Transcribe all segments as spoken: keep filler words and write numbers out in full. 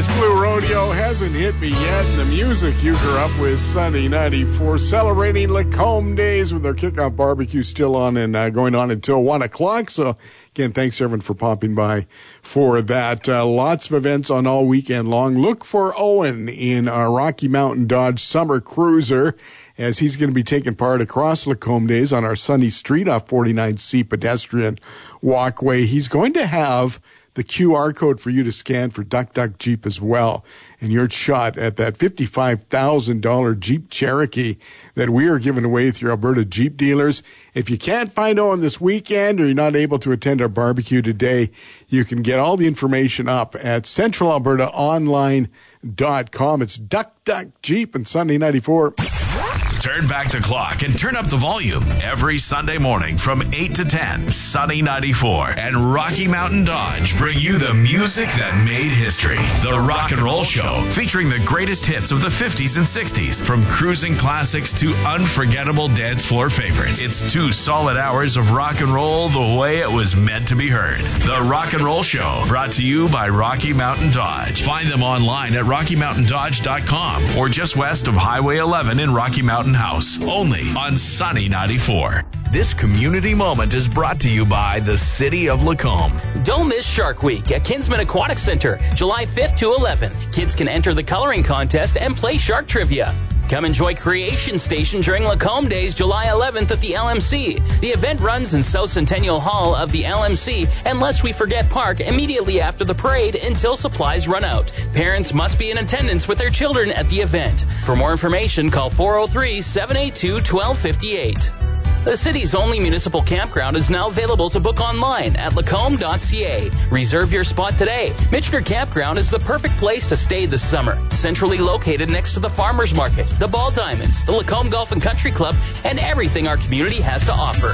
It's Blue Rodeo, hasn't hit me yet. And the music you grew up with, Sunny ninety-four, celebrating Lacombe Days with their kickoff barbecue still on and uh, going on until one o'clock. So, again, thanks everyone for popping by for that. Uh, lots of events on all weekend long. Look for Owen in our Rocky Mountain Dodge Summer Cruiser, as he's going to be taking part across Lacombe Days on our Sunny Street off forty-nine C pedestrian walkway. He's going to have the Q R code for you to scan for Duck Duck Jeep as well. And your shot at that fifty-five thousand dollars Jeep Cherokee that we are giving away through Alberta Jeep dealers. If you can't find Owen this weekend or you're not able to attend our barbecue today, you can get all the information up at central alberta online dot com. It's Duck Duck Jeep and Sunday ninety-four. Turn back the clock and turn up the volume every Sunday morning from eight to ten. Sunny ninety-four and Rocky Mountain Dodge bring you the music that made history. The Rock and Roll Show, featuring the greatest hits of the fifties and sixties, from cruising classics to unforgettable dance floor favorites. It's two solid hours of rock and roll the way it was meant to be heard. The Rock and Roll Show, brought to you by Rocky Mountain Dodge. Find them online at rocky mountain dodge dot com or just west of Highway eleven in Rocky Mountain House, only on Sunny ninety-four. This community moment is brought to you by the City of Lacombe. Don't miss Shark Week at Kinsman Aquatic Center, July fifth to eleventh. Kids can enter the coloring contest and play shark trivia. Come enjoy Creation Station during Lacombe Days, July eleventh at the L M C. The event runs in South Centennial Hall of the L M C and Lest We Forget Park immediately after the parade until supplies run out. Parents must be in attendance with their children at the event. For more information, call four oh three, seven eight two, one two five eight. The city's only municipal campground is now available to book online at lacombe dot c a. Reserve your spot today. Michener Campground is the perfect place to stay this summer. Centrally located next to the Farmers Market, the Ball Diamonds, the Lacombe Golf and Country Club, and everything our community has to offer.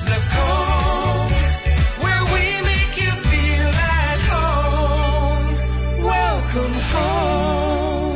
Lacombe, where we make you feel at home. Welcome home.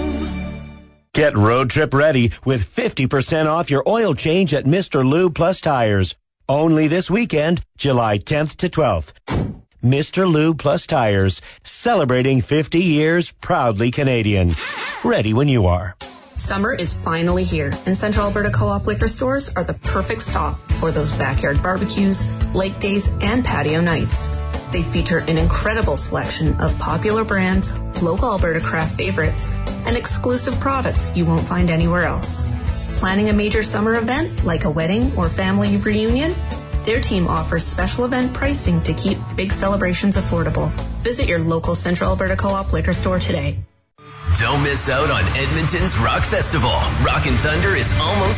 Get road trip ready with fifty percent off your oil change at Mister Lube Plus Tires. Only this weekend, July tenth to twelfth. Mister Lube Plus Tires, celebrating fifty years, proudly Canadian. Ready when you are. Summer is finally here, and Central Alberta Co-op liquor stores are the perfect stop for those backyard barbecues, lake days, and patio nights. They feature an incredible selection of popular brands, local Alberta craft favorites, and exclusive products you won't find anywhere else. Planning a major summer event like a wedding or family reunion? Their team offers special event pricing to keep big celebrations affordable. Visit your local Central Alberta Co-op liquor store today. Don't miss out on Edmonton's Rock Festival. Rock and Thunder is almost